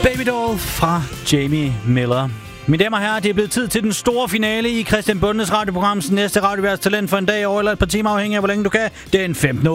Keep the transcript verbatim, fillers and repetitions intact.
Babydoll fra Jamie Miller. Mine damer og herrer, det er blevet tid til den store finale i Christian Bondes radioprograms næste radioværs talent for en dag over eller et par timer, afhængig af hvor længe du kan. Den femtende